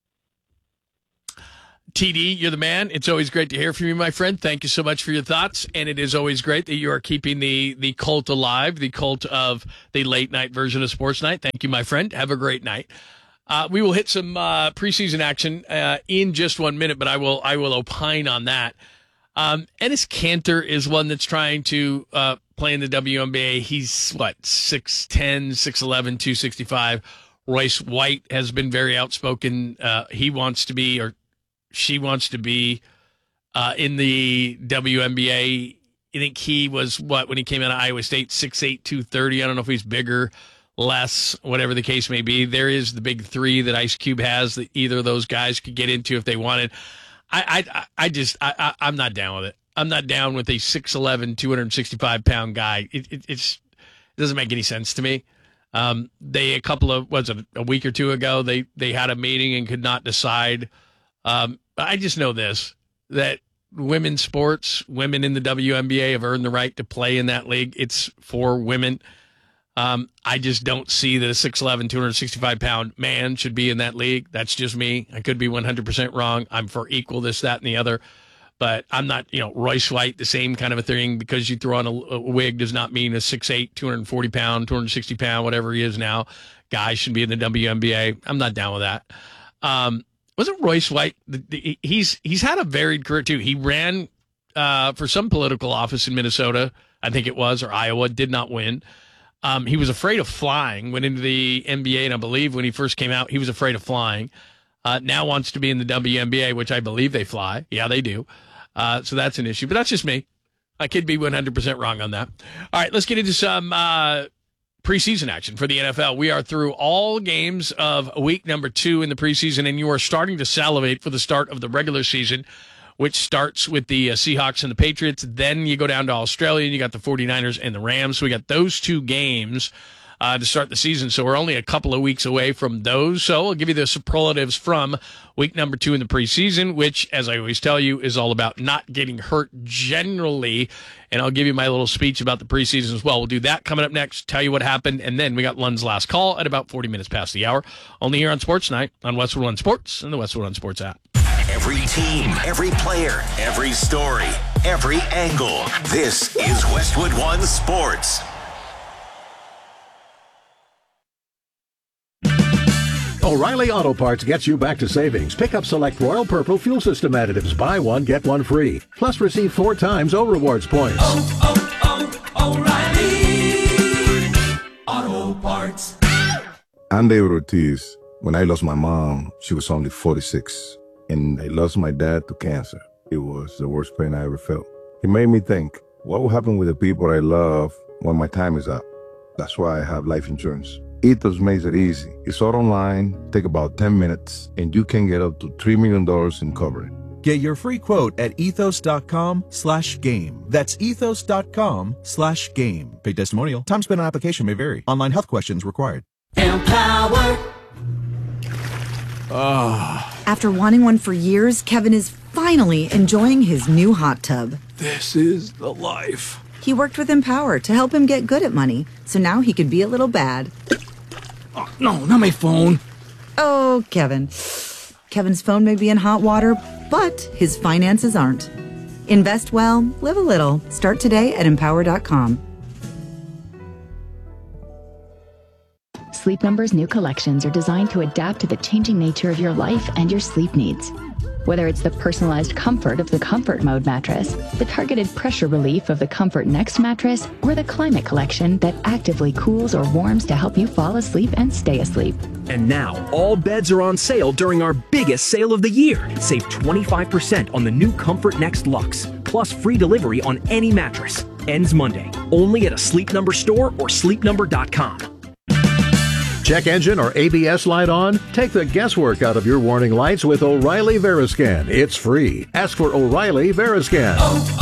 TD, you're the man. It's always great to hear from you, my friend. Thank you so much for your thoughts. And it is always great that you are keeping the cult alive, the cult of the late night version of Sports Night. Thank you, my friend. Have a great night. We will hit some preseason action in just 1 minute, but I will opine on that. Enes Kanter is one that's trying to play in the WNBA. He's, 6'10", 6'11", 265. Royce White has been very outspoken. He wants to be, or she wants to be in the WNBA. I think he was, when he came out of Iowa State, 6'8", 230. I don't know if he's bigger, less, whatever the case may be. There is the big three that Ice Cube has that either of those guys could get into if they wanted. I'm not down with it. I'm not down with a 6'11", 265-pound guy. It doesn't make any sense to me. They a week or two ago, they had a meeting and could not decide. I just know this, that women's sports, women in the WNBA have earned the right to play in that league. It's for women. I just don't see that a 6'11", 265-pound man should be in that league. That's just me. I could be 100% wrong. I'm for equal this, that, and the other. But I'm not, Royce White, the same kind of a thing. Because you throw on a wig does not mean a 6'8", 240-pound, 260-pound, whatever he is now, guy should be in the WNBA. I'm not down with that. Wasn't Royce White, he's had a varied career, too. He ran for some political office in Minnesota, I think it was, or Iowa, did not win. He was afraid of flying, went into the NBA, and I believe when he first came out, he was afraid of flying. Now wants to be in the WNBA, which I believe they fly. Yeah, they do. So that's an issue. But that's just me. I could be 100% wrong on that. All right, let's get into some preseason action for the NFL. We are through all games of week number 2 in the preseason, and you are starting to salivate for the start of the regular season, which starts with the Seahawks and the Patriots. Then you go down to Australia, and you got the 49ers and the Rams. So we got those 2 games to start the season. So we're only a couple of weeks away from those. So I'll give you the superlatives from week number 2 in the preseason, which, as I always tell you, is all about not getting hurt generally. And I'll give you my little speech about the preseason as well. We'll do that coming up next, tell you what happened, and then we got Lund's last call at about 40 minutes past the hour. Only here on Sports Night on Westwood One Sports and the Westwood One Sports app. Every team, every player, every story, every angle. This is Westwood One Sports. O'Reilly Auto Parts gets you back to savings. Pick up select Royal Purple fuel system additives. Buy one, get one free. Plus, receive 4 times O-Rewards points. O'Reilly Auto Parts. I'm David Ortiz. When I lost my mom, she was only 46. And I lost my dad to cancer. It was the worst pain I ever felt. It made me think, what will happen with the people I love when my time is up? That's why I have life insurance. Ethos makes it easy. It's all online, take about 10 minutes, and you can get up to $3 million in coverage. Get your free quote at ethos.com/game. That's ethos.com/game. Paid testimonial. Time spent on application may vary. Online health questions required. Empower. After wanting one for years, Kevin is finally enjoying his new hot tub. This is the life. He worked with Empower to help him get good at money, so now he can be a little bad. Oh, no, not my phone. Oh, Kevin. Kevin's phone may be in hot water, but his finances aren't. Invest well, live a little. Start today at Empower.com. Sleep Number's new collections are designed to adapt to the changing nature of your life and your sleep needs. Whether it's the personalized comfort of the Comfort Mode mattress, the targeted pressure relief of the Comfort Next mattress, or the Climate Collection that actively cools or warms to help you fall asleep and stay asleep. And now, all beds are on sale during our biggest sale of the year. Save 25% on the new Comfort Next Luxe, plus free delivery on any mattress. Ends Monday, only at a Sleep Number store or sleepnumber.com. Check engine or ABS light on? Take the guesswork out of your warning lights with O'Reilly Veriscan. It's free. Ask for O'Reilly Veriscan.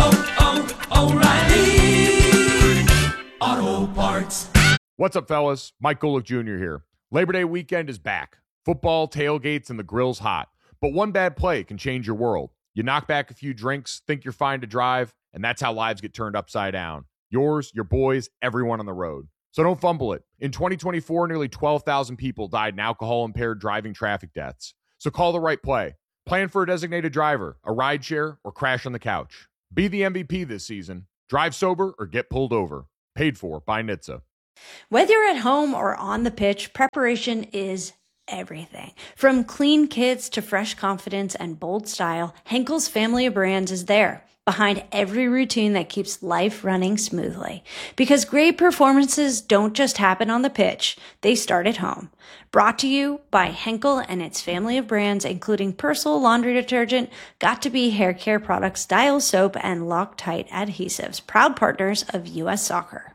O'Reilly Auto Parts. What's up, fellas? Mike Golick Jr. here. Labor Day weekend is back. Football, tailgates, and the grill's hot. But one bad play can change your world. You knock back a few drinks, think you're fine to drive, and that's how lives get turned upside down. Yours, your boys, everyone on the road. So don't fumble it. In 2024, nearly 12,000 people died in alcohol-impaired driving traffic deaths. So call the right play. Plan for a designated driver, a rideshare, or crash on the couch. Be the MVP this season. Drive sober or get pulled over. Paid for by NHTSA. Whether you're at home or on the pitch, preparation is everything. From clean kits to fresh confidence and bold style, Henkel's family of brands is there, behind every routine that keeps life running smoothly. Because great performances don't just happen on the pitch, they start at home. Brought to you by Henkel and its family of brands, including Persil laundry detergent, Got2b hair care products, Dial soap, and Loctite adhesives, proud partners of U.S. Soccer.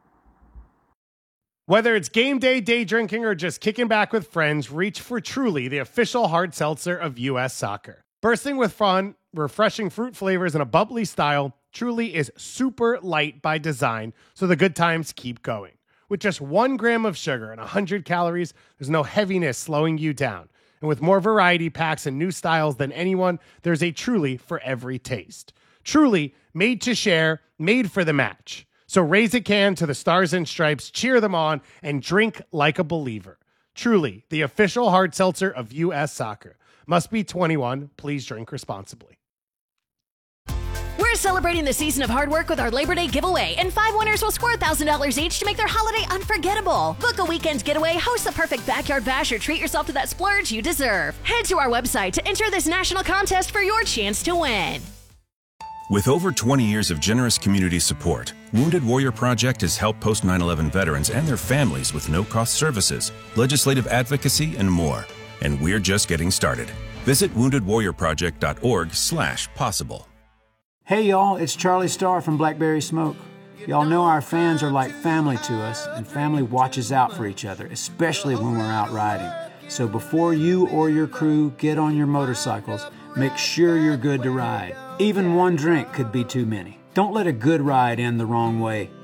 Whether it's game day, day drinking, or just kicking back with friends, reach for Truly, the official hard seltzer of U.S. Soccer. Bursting with fun, refreshing fruit flavors, and a bubbly style, Truly is super light by design, so the good times keep going. With just 1 gram of sugar and 100 calories, there's no heaviness slowing you down. And with more variety packs and new styles than anyone, there's a Truly for every taste. Truly, made to share, made for the match. So raise a can to the Stars and Stripes, cheer them on, and drink like a believer. Truly, the official hard seltzer of U.S. Soccer. Must be 21. Please drink responsibly. We're celebrating the season of hard work with our Labor Day giveaway, and 5 winners will score $1,000 each to make their holiday unforgettable. Book a weekend getaway, host the perfect backyard bash, or treat yourself to that splurge you deserve. Head to our website to enter this national contest for your chance to win. With over 20 years of generous community support, Wounded Warrior Project has helped post 9/11 veterans and their families with no-cost services, legislative advocacy, and more. And we're just getting started. Visit woundedwarriorproject.org/possible. Hey y'all, it's Charlie Starr from Blackberry Smoke. Y'all know our fans are like family to us, and family watches out for each other, especially when we're out riding. So before you or your crew get on your motorcycles, make sure you're good to ride. Even one drink could be too many. Don't let a good ride end the wrong way.